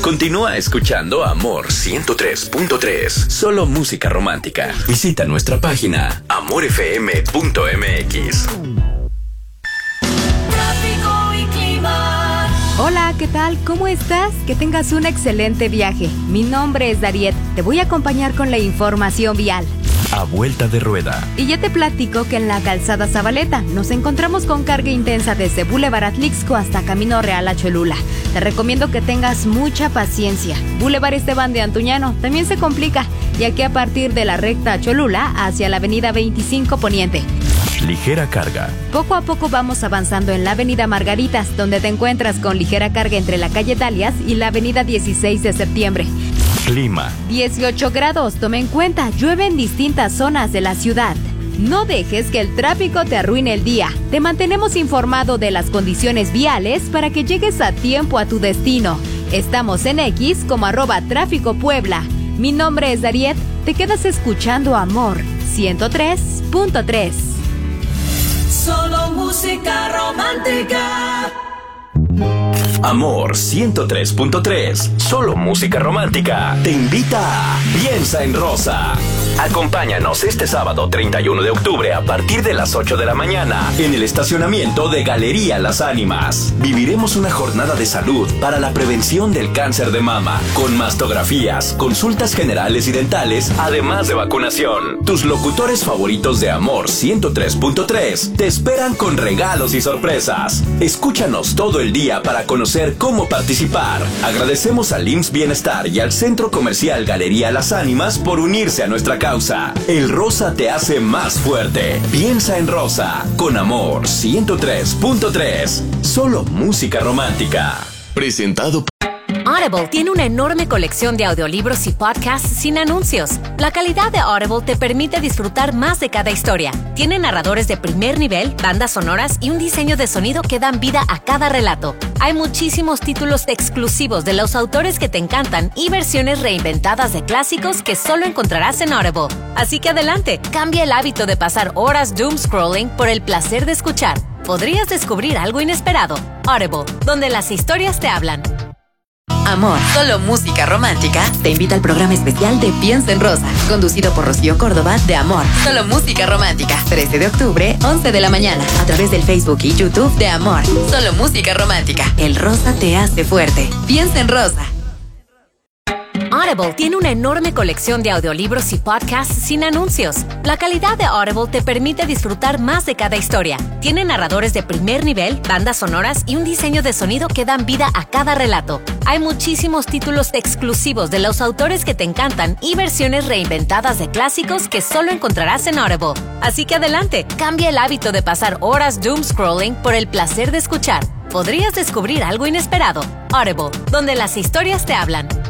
Continúa escuchando Amor 103.3. Solo música romántica. Visita nuestra página amorfm.mx. Hola, ¿qué tal? ¿Cómo estás? Que tengas un excelente viaje. Mi nombre es Dariet. Te voy a acompañar con la información vial. A vuelta de rueda. Y ya te platico que en la calzada Zabaleta nos encontramos con carga intensa desde Boulevard Atlixco hasta Camino Real a Cholula. Te recomiendo que tengas mucha paciencia. Boulevard Esteban de Antuñano también se complica, ya que a partir de la recta Cholula hacia la avenida 25 Poniente. Ligera carga. Poco a poco vamos avanzando en la avenida Margaritas, donde te encuentras con ligera carga entre la calle Dalias y la avenida 16 de septiembre. Clima. 18 grados, tome en cuenta, llueve en distintas zonas de la ciudad. No dejes que el tráfico te arruine el día. Te mantenemos informado de las condiciones viales para que llegues a tiempo a tu destino. Estamos en X como @tráficopuebla. Mi nombre es Dariet, te quedas escuchando Amor 103.3. Solo música romántica. Amor 103.3. Solo música romántica. Te invita a Piensa en Rosa. Acompáñanos este sábado 31 de octubre a partir de las 8 de la mañana en el estacionamiento de Galería Las Ánimas. Viviremos una jornada de salud para la prevención del cáncer de mama, con mastografías, consultas generales y dentales, además de vacunación. Tus locutores favoritos de Amor 103.3 te esperan con regalos y sorpresas. Escúchanos todo el día para conocer cómo participar. Agradecemos al IMSS Bienestar y al Centro Comercial Galería Las Ánimas por unirse a nuestra causa. El rosa te hace más fuerte. Piensa en Rosa con Amor 103.3. Solo música romántica. Presentado. Audible tiene una enorme colección de audiolibros y podcasts sin anuncios. La calidad de Audible te permite disfrutar más de cada historia. Tiene narradores de primer nivel, bandas sonoras y un diseño de sonido que dan vida a cada relato. Hay muchísimos títulos exclusivos de los autores que te encantan y versiones reinventadas de clásicos que solo encontrarás en Audible. Así que adelante, cambia el hábito de pasar horas doom scrolling por el placer de escuchar. Podrías descubrir algo inesperado. Audible, donde las historias te hablan. Amor, solo música romántica, te invita al programa especial de Piensa en Rosa, conducido por Rocío Córdoba de Amor, solo música romántica, 13 de octubre, 11 de la mañana, a través del Facebook y YouTube de Amor, solo música romántica. El rosa te hace fuerte. Piensa en Rosa. Audible tiene una enorme colección de audiolibros y podcasts sin anuncios. La calidad de Audible te permite disfrutar más de cada historia. Tiene narradores de primer nivel, bandas sonoras y un diseño de sonido que dan vida a cada relato. Hay muchísimos títulos exclusivos de los autores que te encantan y versiones reinventadas de clásicos que solo encontrarás en Audible. Así que adelante, cambia el hábito de pasar horas doom scrolling por el placer de escuchar. Podrías descubrir algo inesperado. Audible, donde las historias te hablan.